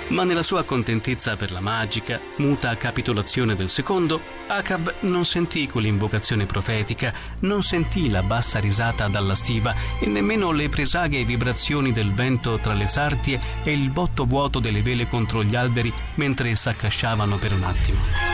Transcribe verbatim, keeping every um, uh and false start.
Ma nella sua contentezza per la magica, muta capitolazione del secondo, Acab non sentì quell'invocazione profetica, non sentì la bassa risata dalla stiva e nemmeno le presaghe vibrazioni del vento tra le sartie e il botto vuoto delle vele contro gli alberi mentre s'accasciavano per un attimo.